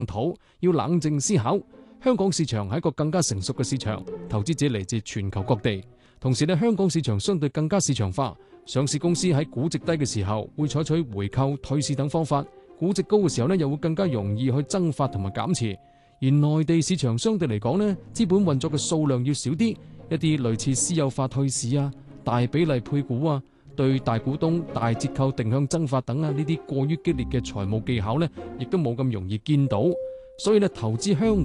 討，要冷靜思考。香港市場係一個更加成熟嘅市場，投資者嚟自全球各地。同時咧，香港市場相對更加市場化，上市公司喺估值低嘅時候會採取回購、退市等方法；估值高嘅時候咧，又會更加容易去增發同埋減持。而內地市場相對嚟講咧，資本運作嘅數量要少啲，一啲類似私有化退市啊、大比例配股啊、對大股東大折扣定向增發等啊，呢啲過於激烈嘅財務技巧咧，亦都冇咁容易見到。所以咧，投資香